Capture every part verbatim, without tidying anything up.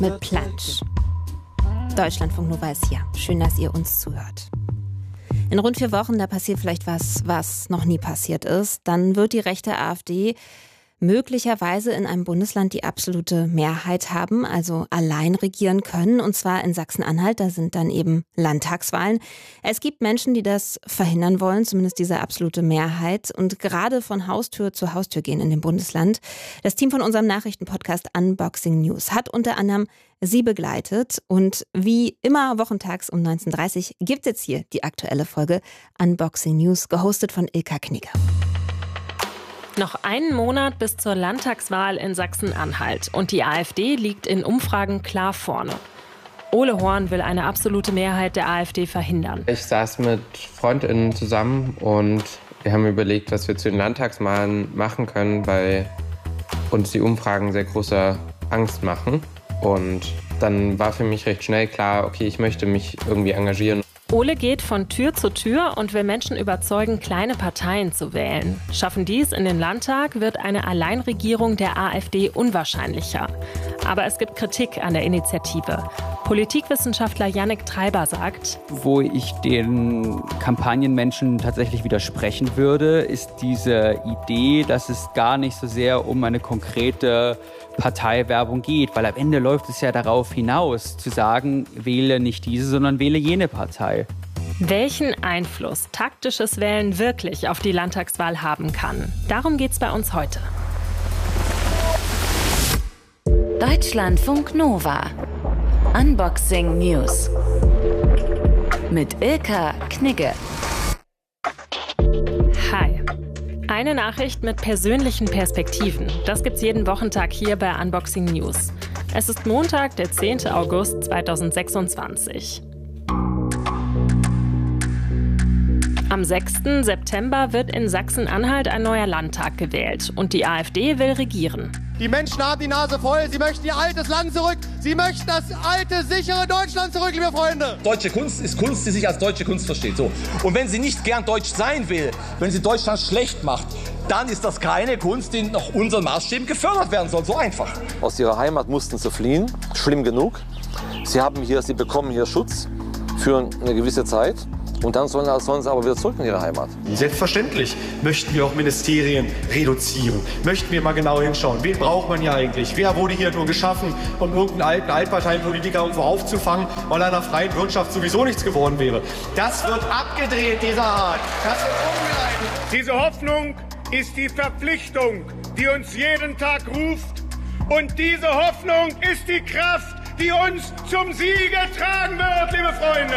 mit Plansch. Deutschlandfunk Nova ist hier. Schön, dass ihr uns zuhört. In rund vier Wochen, da passiert vielleicht was, was noch nie passiert ist. Dann wird die rechte AfD möglicherweise in einem Bundesland die absolute Mehrheit haben, also allein regieren können, und zwar in Sachsen-Anhalt. Da sind dann eben Landtagswahlen. Es gibt Menschen, die das verhindern wollen, zumindest diese absolute Mehrheit, und gerade von Haustür zu Haustür gehen in dem Bundesland. Das Team von unserem Nachrichtenpodcast Unboxing News hat unter anderem sie begleitet, und wie immer wochentags um neunzehn Uhr dreißig gibt es jetzt hier die aktuelle Folge Unboxing News, gehostet von Ilka Knigge. Noch einen Monat bis zur Landtagswahl in Sachsen-Anhalt und die AfD liegt in Umfragen klar vorne. Ole Horn will eine absolute Mehrheit der AfD verhindern. Ich saß mit FreundInnen zusammen und wir haben überlegt, was wir zu den Landtagswahlen machen können, weil uns die Umfragen sehr große Angst machen. Und dann war für mich recht schnell klar, okay, ich möchte mich irgendwie engagieren. Ole geht von Tür zu Tür und will Menschen überzeugen, kleine Parteien zu wählen. Schaffen dies in den Landtag, wird eine Alleinregierung der AfD unwahrscheinlicher. Aber es gibt Kritik an der Initiative. Politikwissenschaftler Yannick Treiber sagt: Wo ich den Kampagnenmenschen tatsächlich widersprechen würde, ist diese Idee, dass es gar nicht so sehr um eine konkrete Parteiwerbung geht, weil am Ende läuft es ja darauf hinaus, zu sagen, wähle nicht diese, sondern wähle jene Partei. Welchen Einfluss taktisches Wählen wirklich auf die Landtagswahl haben kann, darum geht's bei uns heute. Deutschlandfunk Nova. Unboxing News. Mit Ilka Knigge. Hi. Eine Nachricht mit persönlichen Perspektiven. Das gibt's jeden Wochentag hier bei Unboxing News. Es ist Montag, der zehnten August zweitausendsechsundzwanzig. Am sechsten September wird in Sachsen-Anhalt ein neuer Landtag gewählt und die AfD will regieren. Die Menschen haben die Nase voll, sie möchten ihr altes Land zurück, sie möchten das alte, sichere Deutschland zurück, liebe Freunde. Deutsche Kunst ist Kunst, die sich als deutsche Kunst versteht. So. Und wenn sie nicht gern deutsch sein will, wenn sie Deutschland schlecht macht, dann ist das keine Kunst, die nach unseren Maßstäben gefördert werden soll. So einfach. Aus ihrer Heimat mussten sie fliehen, schlimm genug. Sie haben hier, sie bekommen hier Schutz für eine gewisse Zeit. Und dann sollen, sollen sie aber wieder zurück in ihre Heimat. Selbstverständlich möchten wir auch Ministerien reduzieren. Möchten wir mal genau hinschauen. Wen braucht man hier eigentlich? Wer wurde hier nur geschaffen, um irgendeinen alten Altparteienpolitiker irgendwo aufzufangen, weil er in der freien Wirtschaft sowieso nichts geworden wäre? Das wird abgedreht, dieser Art. Das wird umgeleitet. Diese Hoffnung ist die Verpflichtung, die uns jeden Tag ruft. Und diese Hoffnung ist die Kraft, die uns zum Siege tragen wird, liebe Freunde.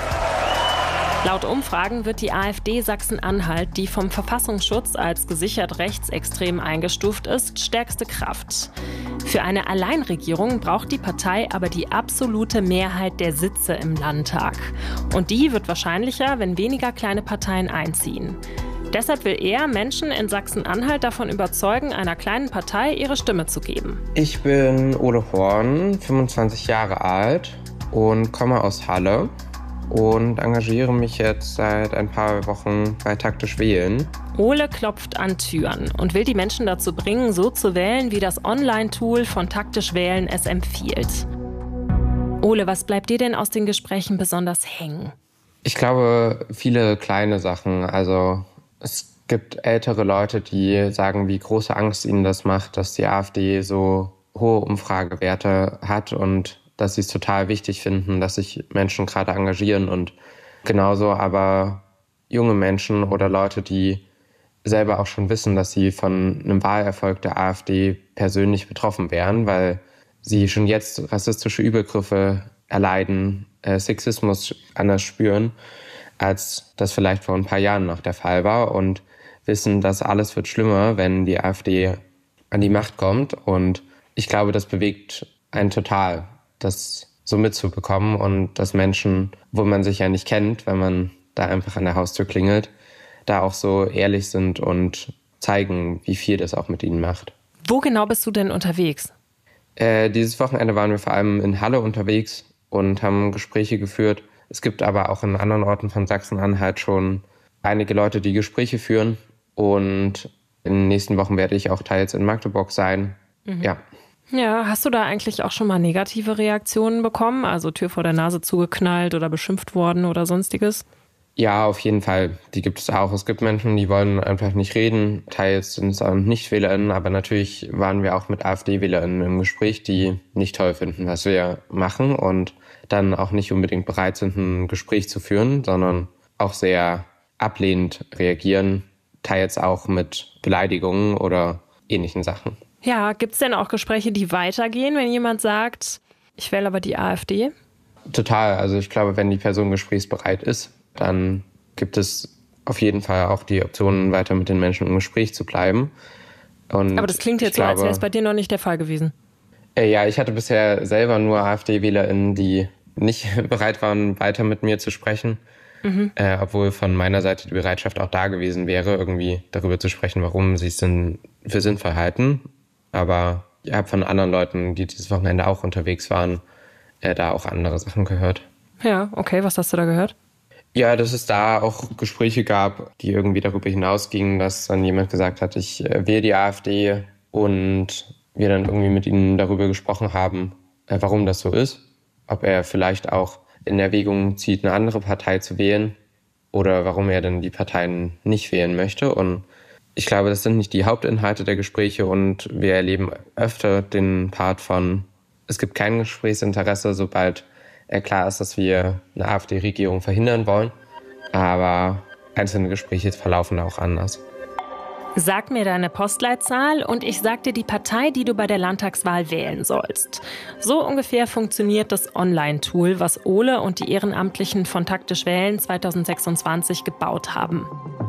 Laut Umfragen wird die AfD Sachsen-Anhalt, die vom Verfassungsschutz als gesichert rechtsextrem eingestuft ist, stärkste Kraft. Für eine Alleinregierung braucht die Partei aber die absolute Mehrheit der Sitze im Landtag. Und die wird wahrscheinlicher, wenn weniger kleine Parteien einziehen. Deshalb will er Menschen in Sachsen-Anhalt davon überzeugen, einer kleinen Partei ihre Stimme zu geben. Ich bin Ole Horn, fünfundzwanzig Jahre alt und komme aus Halle. Und engagiere mich jetzt seit ein paar Wochen bei Taktisch Wählen. Ole klopft an Türen und will die Menschen dazu bringen, so zu wählen, wie das Online-Tool von Taktisch Wählen es empfiehlt. Ole, was bleibt dir denn aus den Gesprächen besonders hängen? Ich glaube, viele kleine Sachen. Also es gibt ältere Leute, die sagen, wie große Angst ihnen das macht, dass die AfD so hohe Umfragewerte hat und dass sie es total wichtig finden, dass sich Menschen gerade engagieren, und genauso aber junge Menschen oder Leute, die selber auch schon wissen, dass sie von einem Wahlerfolg der AfD persönlich betroffen wären, weil sie schon jetzt rassistische Übergriffe erleiden, äh, Sexismus anders spüren, als das vielleicht vor ein paar Jahren noch der Fall war, und wissen, dass alles wird schlimmer, wenn die AfD an die Macht kommt. Und ich glaube, das bewegt einen total, das so mitzubekommen, und dass Menschen, wo man sich ja nicht kennt, wenn man da einfach an der Haustür klingelt, da auch so ehrlich sind und zeigen, wie viel das auch mit ihnen macht. Wo genau bist du denn unterwegs? Äh, dieses Wochenende waren wir vor allem in Halle unterwegs und haben Gespräche geführt. Es gibt aber auch in anderen Orten von Sachsen-Anhalt schon einige Leute, die Gespräche führen, und in den nächsten Wochen werde ich auch teils in Magdeburg sein. Mhm. Ja. Ja, hast du da eigentlich auch schon mal negative Reaktionen bekommen? Also Tür vor der Nase zugeknallt oder beschimpft worden oder sonstiges? Ja, auf jeden Fall. Die gibt es auch. Es gibt Menschen, die wollen einfach nicht reden. Teils sind es auch Nicht-WählerInnen, aber natürlich waren wir auch mit AfD-WählerInnen im Gespräch, die nicht toll finden, was wir machen und dann auch nicht unbedingt bereit sind, ein Gespräch zu führen, sondern auch sehr ablehnend reagieren, teils auch mit Beleidigungen oder ähnlichen Sachen. Ja, gibt es denn auch Gespräche, die weitergehen, wenn jemand sagt, ich wähle aber die AfD? Total. Also ich glaube, wenn die Person gesprächsbereit ist, dann gibt es auf jeden Fall auch die Option, weiter mit den Menschen im Gespräch zu bleiben. Und aber das klingt jetzt so, glaube, als wäre es bei dir noch nicht der Fall gewesen. Äh, ja, ich hatte bisher selber nur AfD-WählerInnen, die nicht bereit waren, weiter mit mir zu sprechen. Mhm. Äh, obwohl von meiner Seite die Bereitschaft auch da gewesen wäre, irgendwie darüber zu sprechen, warum sie es denn für sinnvoll halten. Aber ich habe von anderen Leuten, die dieses Wochenende auch unterwegs waren, äh, da auch andere Sachen gehört. Ja, okay, was hast du da gehört? Ja, dass es da auch Gespräche gab, die irgendwie darüber hinausgingen, dass dann jemand gesagt hat, ich äh, wähle die AfD und wir dann irgendwie mit ihnen darüber gesprochen haben, äh, warum das so ist. Ob er vielleicht auch in Erwägung zieht, eine andere Partei zu wählen oder warum er denn die Parteien nicht wählen möchte. Und ich glaube, das sind nicht die Hauptinhalte der Gespräche und wir erleben öfter den Part von, es gibt kein Gesprächsinteresse, sobald klar ist, dass wir eine AfD-Regierung verhindern wollen. Aber einzelne Gespräche verlaufen auch anders. Sag mir deine Postleitzahl und ich sag dir die Partei, die du bei der Landtagswahl wählen sollst. So ungefähr funktioniert das Online-Tool, was Ole und die Ehrenamtlichen von Taktisch Wählen zwanzig sechsundzwanzig gebaut haben.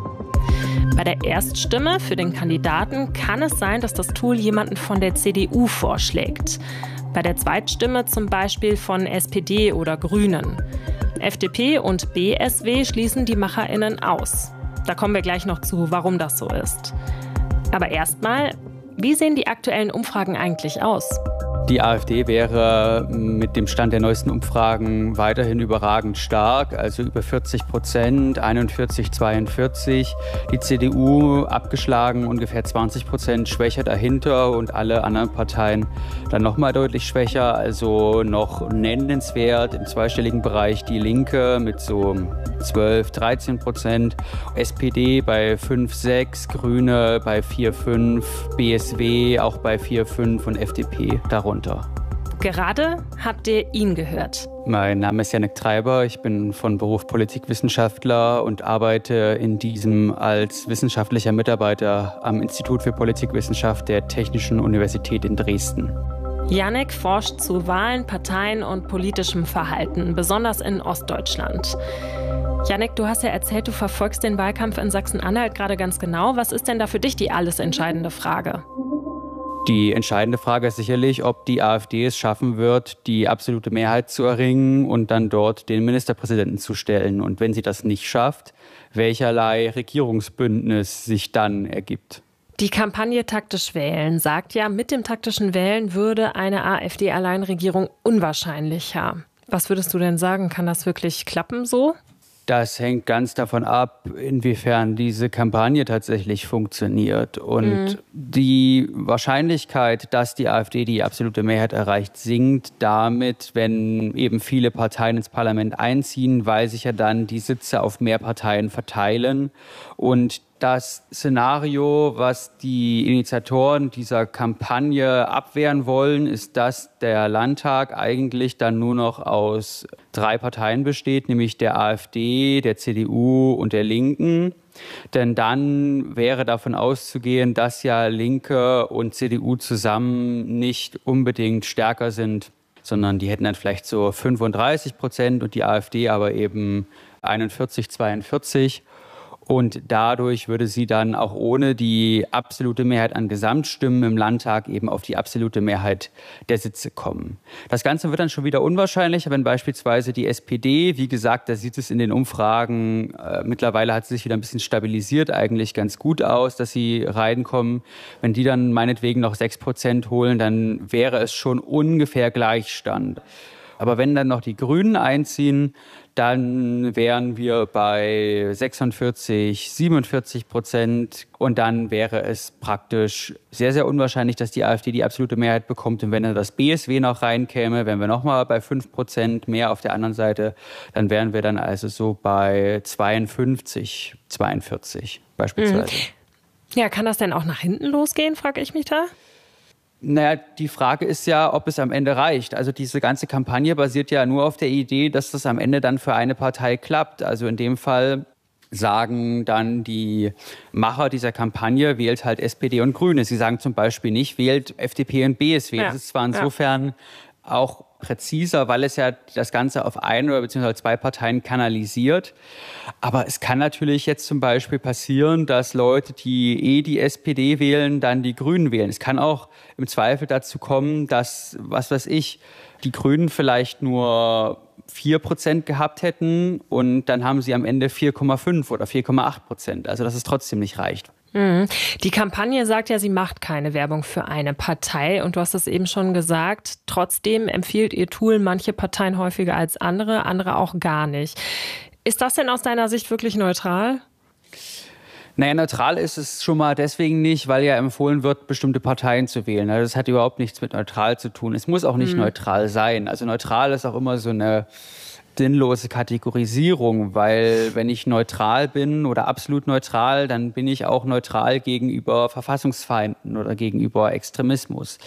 Bei der Erststimme für den Kandidaten kann es sein, dass das Tool jemanden von der C D U vorschlägt. Bei der Zweitstimme zum Beispiel von S P D oder Grünen. F D P und B S W schließen die MacherInnen aus. Da kommen wir gleich noch zu, warum das so ist. Aber erstmal, wie sehen die aktuellen Umfragen eigentlich aus? Die AfD wäre mit dem Stand der neuesten Umfragen weiterhin überragend stark, also über vierzig Prozent, einundvierzig, zweiundvierzig. Die C D U abgeschlagen, ungefähr zwanzig Prozent schwächer dahinter und alle anderen Parteien dann nochmal deutlich schwächer, also noch nennenswert im zweistelligen Bereich die Linke mit so zwölf, dreizehn Prozent, S P D bei fünf, sechs, Grüne bei vier, fünf, B S W auch bei vier, fünf und F D P darunter. Gerade habt ihr ihn gehört. Mein Name ist Jannik Treiber, ich bin von Beruf Politikwissenschaftler und arbeite in diesem als wissenschaftlicher Mitarbeiter am Institut für Politikwissenschaft der Technischen Universität in Dresden. Jannik forscht zu Wahlen, Parteien und politischem Verhalten, besonders in Ostdeutschland. Jannik, du hast ja erzählt, du verfolgst den Wahlkampf in Sachsen-Anhalt gerade ganz genau. Was ist denn da für dich die alles entscheidende Frage? Die entscheidende Frage ist sicherlich, ob die AfD es schaffen wird, die absolute Mehrheit zu erringen und dann dort den Ministerpräsidenten zu stellen. Und wenn sie das nicht schafft, welcherlei Regierungsbündnis sich dann ergibt. Die Kampagne Taktisch Wählen sagt ja, mit dem taktischen Wählen würde eine AfD-Alleinregierung unwahrscheinlicher. Was würdest du denn sagen? Kann das wirklich klappen so? Das hängt ganz davon ab, inwiefern diese Kampagne tatsächlich funktioniert. Und mhm. die Wahrscheinlichkeit, dass die AfD die absolute Mehrheit erreicht, sinkt damit, wenn eben viele Parteien ins Parlament einziehen, weil sich ja dann die Sitze auf mehr Parteien verteilen. Und das Szenario, was die Initiatoren dieser Kampagne abwehren wollen, ist, dass der Landtag eigentlich dann nur noch aus drei Parteien besteht, nämlich der AfD, der C D U und der Linken. Denn dann wäre davon auszugehen, dass ja Linke und C D U zusammen nicht unbedingt stärker sind, sondern die hätten dann vielleicht so fünfunddreißig Prozent und die AfD aber eben einundvierzig, zweiundvierzig. Und dadurch würde sie dann auch ohne die absolute Mehrheit an Gesamtstimmen im Landtag eben auf die absolute Mehrheit der Sitze kommen. Das Ganze wird dann schon wieder unwahrscheinlicher, wenn beispielsweise die S P D, wie gesagt, da sieht es in den Umfragen, äh, mittlerweile hat sie sich wieder ein bisschen stabilisiert, eigentlich ganz gut aus, dass sie reinkommen. Wenn die dann meinetwegen noch sechs Prozent holen, dann wäre es schon ungefähr Gleichstand. Aber wenn dann noch die Grünen einziehen, dann wären wir bei sechsundvierzig, siebenundvierzig Prozent. Und dann wäre es praktisch sehr, sehr unwahrscheinlich, dass die AfD die absolute Mehrheit bekommt. Und wenn dann das B S W noch reinkäme, wären wir nochmal bei fünf Prozent mehr auf der anderen Seite. Dann wären wir dann also so bei zweiundfünfzig, zweiundvierzig beispielsweise. Mhm. Ja, kann das denn auch nach hinten losgehen, frage ich mich da? Naja, die Frage ist ja, ob es am Ende reicht. Also diese ganze Kampagne basiert ja nur auf der Idee, dass das am Ende dann für eine Partei klappt. Also in dem Fall sagen dann die Macher dieser Kampagne, wählt halt S P D und Grüne. Sie sagen zum Beispiel nicht, wählt F D P und B S W. Ja. Das ist zwar insofern ja. auch präziser, weil es ja das Ganze auf ein oder beziehungsweise zwei Parteien kanalisiert. Aber es kann natürlich jetzt zum Beispiel passieren, dass Leute, die eh die S P D wählen, dann die Grünen wählen. Es kann auch im Zweifel dazu kommen, dass, was weiß ich, die Grünen vielleicht nur vier Prozent gehabt hätten und dann haben sie am Ende vier Komma fünf oder vier Komma acht Prozent. Also dass es trotzdem nicht reicht. Die Kampagne sagt ja, sie macht keine Werbung für eine Partei. Und du hast es eben schon gesagt, trotzdem empfiehlt ihr Tool manche Parteien häufiger als andere, andere auch gar nicht. Ist das denn aus deiner Sicht wirklich neutral? Naja, neutral ist es schon mal deswegen nicht, weil ja empfohlen wird, bestimmte Parteien zu wählen. Also das hat überhaupt nichts mit neutral zu tun. Es muss auch nicht mhm. neutral sein. Also neutral ist auch immer so eine sinnlose Kategorisierung, weil wenn ich neutral bin oder absolut neutral, dann bin ich auch neutral gegenüber Verfassungsfeinden oder gegenüber Extremismus.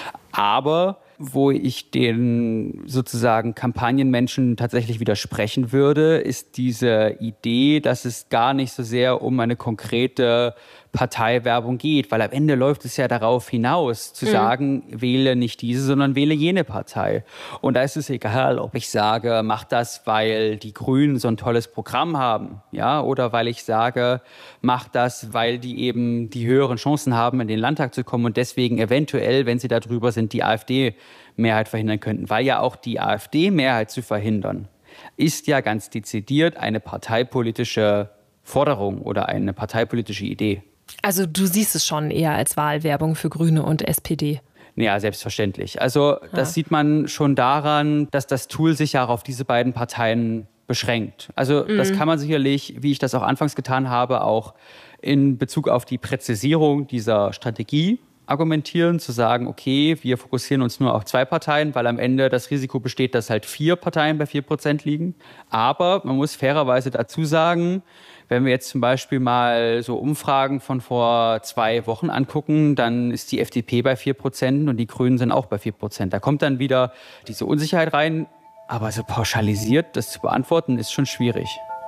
Aber wo ich den sozusagen Kampagnenmenschen tatsächlich widersprechen würde, ist diese Idee, dass es gar nicht so sehr um eine konkrete Parteiwerbung geht, weil am Ende läuft es ja darauf hinaus, zu mhm. sagen, wähle nicht diese, sondern wähle jene Partei. Und da ist es egal, ob ich sage, mach das, weil die Grünen so ein tolles Programm haben, ja, oder weil ich sage, mach das, weil die eben die höheren Chancen haben, in den Landtag zu kommen und deswegen eventuell, wenn sie da drüber sind, die AfD-Mehrheit verhindern könnten. Weil ja auch die AfD-Mehrheit zu verhindern, ist ja ganz dezidiert eine parteipolitische Forderung oder eine parteipolitische Idee. Also du siehst es schon eher als Wahlwerbung für Grüne und S P D? Ja, selbstverständlich. Also das ja. sieht man schon daran, dass das Tool sich ja auch auf diese beiden Parteien beschränkt. Also mhm. das kann man sicherlich, wie ich das auch anfangs getan habe, auch in Bezug auf die Präzisierung dieser Strategie argumentieren, zu sagen, okay, wir fokussieren uns nur auf zwei Parteien, weil am Ende das Risiko besteht, dass halt vier Parteien bei vier Prozent liegen. Aber man muss fairerweise dazu sagen, wenn wir jetzt zum Beispiel mal so Umfragen von vor zwei Wochen angucken, dann ist die F D P bei vier Prozent und die Grünen sind auch bei vier Prozent. Da kommt dann wieder diese Unsicherheit rein. Aber so pauschalisiert das zu beantworten, ist schon schwierig.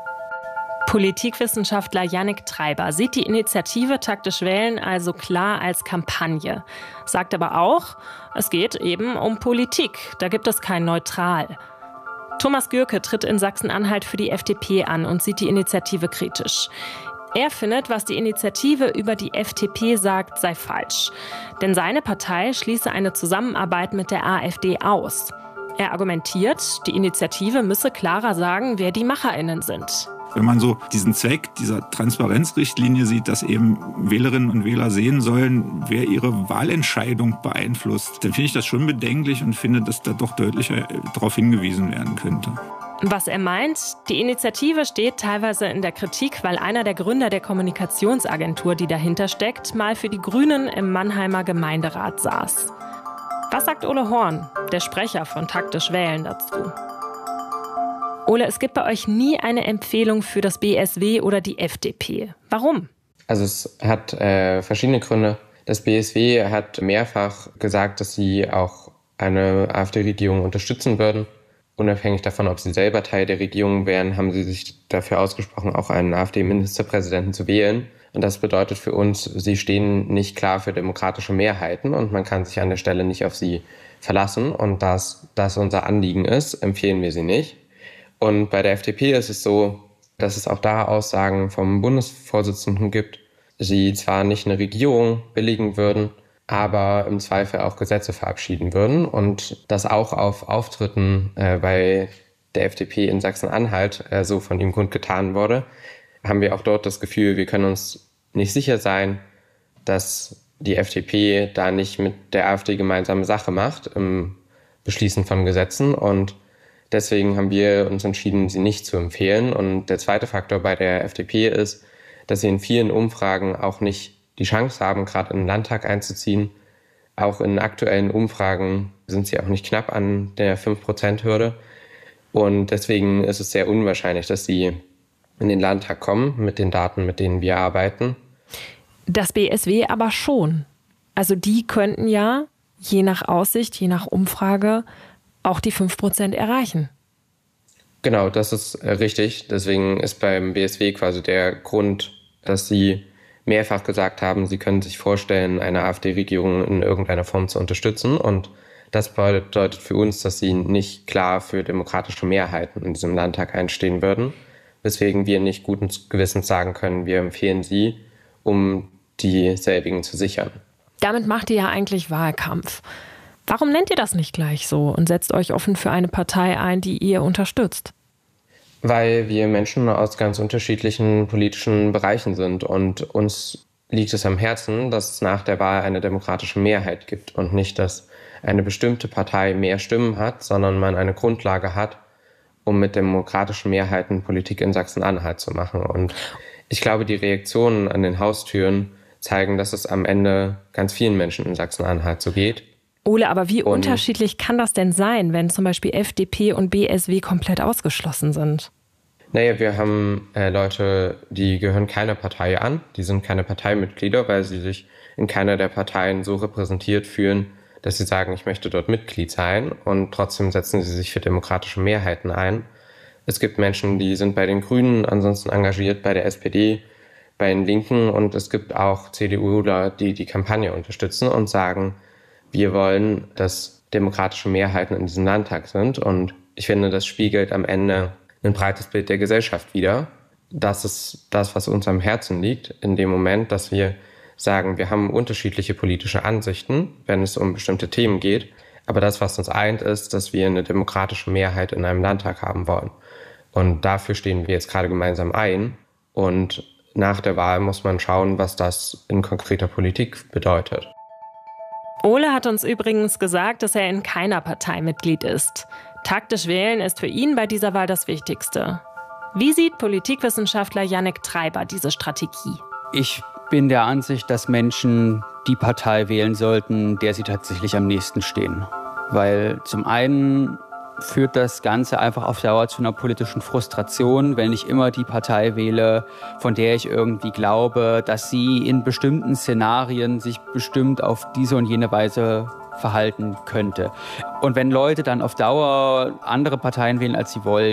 Politikwissenschaftler Yannick Treiber sieht die Initiative Taktisch Wählen also klar als Kampagne. Sagt aber auch, es geht eben um Politik. Da gibt es kein Neutral. Thomas Gürke tritt in Sachsen-Anhalt für die F D P an und sieht die Initiative kritisch. Er findet, was die Initiative über die F D P sagt, sei falsch. Denn seine Partei schließe eine Zusammenarbeit mit der AfD aus. Er argumentiert, die Initiative müsse klarer sagen, wer die MacherInnen sind. Wenn man so diesen Zweck dieser Transparenzrichtlinie sieht, dass eben Wählerinnen und Wähler sehen sollen, wer ihre Wahlentscheidung beeinflusst, dann finde ich das schon bedenklich und finde, dass da doch deutlicher darauf hingewiesen werden könnte. Was er meint, die Initiative steht teilweise in der Kritik, weil einer der Gründer der Kommunikationsagentur, die dahinter steckt, mal für die Grünen im Mannheimer Gemeinderat saß. Was sagt Ole Horn, der Sprecher von Taktisch Wählen, dazu? Ole, es gibt bei euch nie eine Empfehlung für das B S W oder die F D P. Warum? Also es hat äh, verschiedene Gründe. Das B S W hat mehrfach gesagt, dass sie auch eine AfD-Regierung unterstützen würden. Unabhängig davon, ob sie selber Teil der Regierung wären, haben sie sich dafür ausgesprochen, auch einen AfD-Ministerpräsidenten zu wählen. Und das bedeutet für uns, sie stehen nicht klar für demokratische Mehrheiten und man kann sich an der Stelle nicht auf sie verlassen. Und da das unser Anliegen ist, empfehlen wir sie nicht. Und bei der F D P ist es so, dass es auch da Aussagen vom Bundesvorsitzenden gibt, sie zwar nicht eine Regierung billigen würden, aber im Zweifel auch Gesetze verabschieden würden. Und das auch auf Auftritten äh, bei der F D P in Sachsen-Anhalt äh, so von ihm kundgetan wurde, haben wir auch dort das Gefühl, wir können uns nicht sicher sein, dass die F D P da nicht mit der AfD gemeinsame Sache macht im Beschließen von Gesetzen. Und deswegen haben wir uns entschieden, sie nicht zu empfehlen. Und der zweite Faktor bei der F D P ist, dass sie in vielen Umfragen auch nicht die Chance haben, gerade in den Landtag einzuziehen. Auch in aktuellen Umfragen sind sie auch nicht knapp an der fünf Prozent Hürde. Und deswegen ist es sehr unwahrscheinlich, dass sie in den Landtag kommen mit den Daten, mit denen wir arbeiten. Das B S W aber schon. Also die könnten ja, je nach Aussicht, je nach Umfrage, auch die fünf Prozent erreichen. Genau, das ist richtig. Deswegen ist beim B S W quasi der Grund, dass sie mehrfach gesagt haben, sie können sich vorstellen, eine AfD-Regierung in irgendeiner Form zu unterstützen. Und das bedeutet für uns, dass sie nicht klar für demokratische Mehrheiten in diesem Landtag einstehen würden. Weswegen wir nicht guten Gewissens sagen können, wir empfehlen sie, um dieselbigen zu sichern. Damit macht ihr ja eigentlich Wahlkampf. Warum nennt ihr das nicht gleich so und setzt euch offen für eine Partei ein, die ihr unterstützt? Weil wir Menschen aus ganz unterschiedlichen politischen Bereichen sind und uns liegt es am Herzen, dass es nach der Wahl eine demokratische Mehrheit gibt und nicht, dass eine bestimmte Partei mehr Stimmen hat, sondern man eine Grundlage hat, um mit demokratischen Mehrheiten Politik in Sachsen-Anhalt zu machen. Und ich glaube, die Reaktionen an den Haustüren zeigen, dass es am Ende ganz vielen Menschen in Sachsen-Anhalt so geht. Ole, aber wie und unterschiedlich kann das denn sein, wenn zum Beispiel F D P und B S W komplett ausgeschlossen sind? Naja, wir haben äh, Leute, die gehören keiner Partei an. Die sind keine Parteimitglieder, weil sie sich in keiner der Parteien so repräsentiert fühlen, dass sie sagen, ich möchte dort Mitglied sein. Und trotzdem setzen sie sich für demokratische Mehrheiten ein. Es gibt Menschen, die sind bei den Grünen ansonsten engagiert, bei der S P D, bei den Linken. Und es gibt auch CDUler, die die Kampagne unterstützen und sagen, wir wollen, dass demokratische Mehrheiten in diesem Landtag sind. Und ich finde, das spiegelt am Ende ein breites Bild der Gesellschaft wider. Das ist das, was uns am Herzen liegt, in dem Moment, dass wir sagen, wir haben unterschiedliche politische Ansichten, wenn es um bestimmte Themen geht. Aber das, was uns eint, ist, dass wir eine demokratische Mehrheit in einem Landtag haben wollen. Und dafür stehen wir jetzt gerade gemeinsam ein. Und nach der Wahl muss man schauen, was das in konkreter Politik bedeutet. Ole hat uns übrigens gesagt, dass er in keiner Partei Mitglied ist. Taktisch wählen ist für ihn bei dieser Wahl das Wichtigste. Wie sieht Politikwissenschaftler Yannick Treiber diese Strategie? Ich bin der Ansicht, dass Menschen die Partei wählen sollten, der sie tatsächlich am nächsten stehen. Weil zum einen führt das Ganze einfach auf Dauer zu einer politischen Frustration, wenn ich immer die Partei wähle, von der ich irgendwie glaube, dass sie in bestimmten Szenarien sich bestimmt auf diese und jene Weise verhalten könnte. Und wenn Leute dann auf Dauer andere Parteien wählen, als sie wollen,